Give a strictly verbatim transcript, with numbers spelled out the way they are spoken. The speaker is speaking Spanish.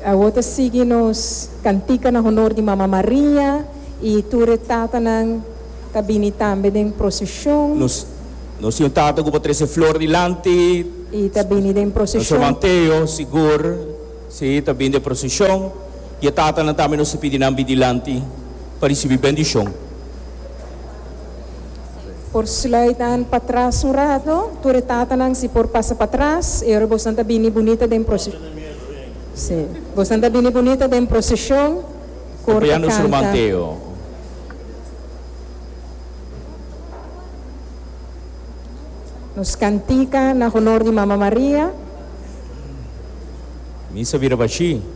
A outra sigue nos cantica na honor de Mama Maria e ture tata ng tabini tambe den procissão. Nos nos yung tata ko Patricia Flor di Lanti. E tabini den procissão. Nos Manteo sigur si tabini de procissão. E tata na tamen nos pidi nambi di Lanti para receber bendição. Por sluitan para trás um rato, ture tata nang si por passa para trás, e ora bostante bini bonita den procissão. Sim, bostante bini bonita den procissão. Corta nos canta. Manteo. Nos cantica na honor de Mama Maria. Misa vira baixi.